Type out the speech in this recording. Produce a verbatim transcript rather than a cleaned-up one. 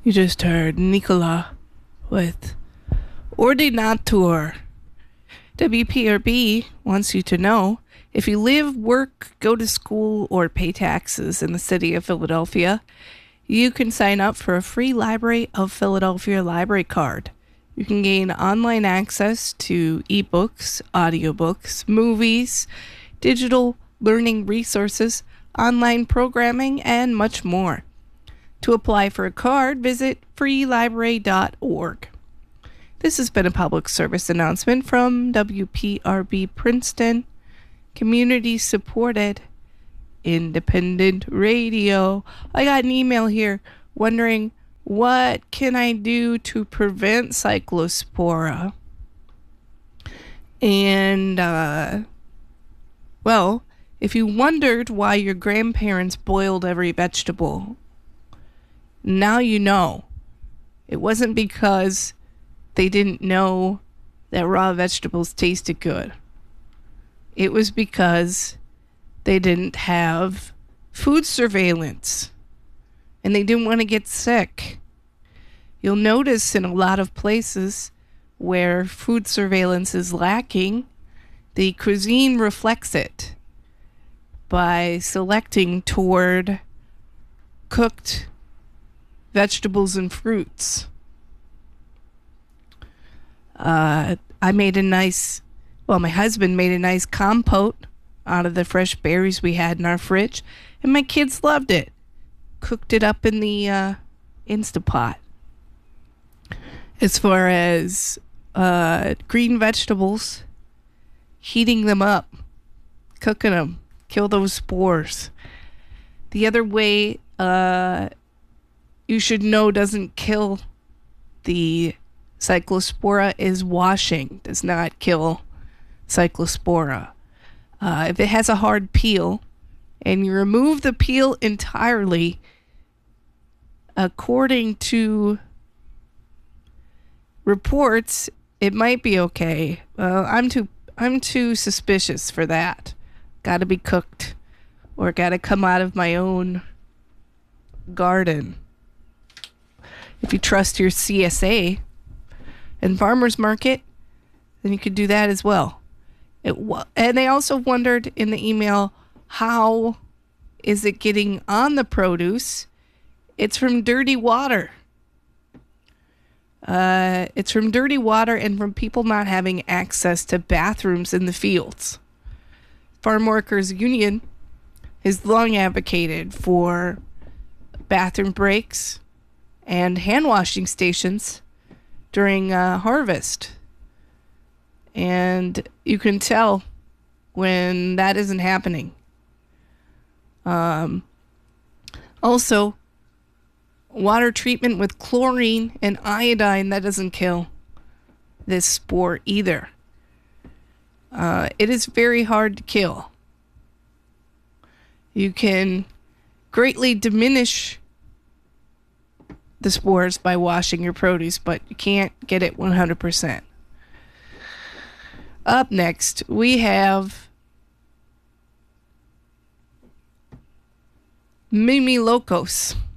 You just heard Nicola with Ordinator. W P R B wants you to know if you live, work, go to school, or pay taxes in the city of Philadelphia, you can sign up for a free Library of Philadelphia library card. You can gain online access to ebooks, audiobooks, movies, digital learning resources, online programming, and much more. To apply for a card, visit free library dot org. This has been a public service announcement from W P R B Princeton, community supported independent radio. I got an email here wondering, what can I do to prevent cyclospora? And, uh, well, if you wondered why your grandparents boiled every vegetable, now you know. It wasn't because they didn't know that raw vegetables tasted good. It was because they didn't have food surveillance and they didn't want to get sick. You'll notice in a lot of places where food surveillance is lacking, the cuisine reflects it by selecting toward cooked vegetables and fruits. Uh, I made a nice, well, my husband made a nice compote out of the fresh berries we had in our fridge, and my kids loved it. Cooked it up in the uh, Instapot. As far as uh, green vegetables, heating them up, cooking them, kill those spores. The other way uh, you should know doesn't kill the cyclospora is washing. Does not kill cyclospora. Uh, if it has a hard peel and you remove the peel entirely, according to reports, it might be okay. Uh, I'm too I'm too suspicious for that. Got to be cooked or got to come out of my own garden. If you trust your C S A and farmers market, then you could do that as well. It w- and they also wondered in the email, how is it getting on the produce? It's from dirty water. Uh, it's from dirty water and from people not having access to bathrooms in the fields. Farm Workers Union has long advocated for bathroom breaks and hand washing stations during uh, harvest. And you can tell when that isn't happening. Um, also, water treatment with chlorine and iodine, that doesn't kill this spore either. Uh, it is very hard to kill. You can greatly diminish the spores by washing your produce, but you can't get it one hundred percent. Up next, we have Mimi Locos.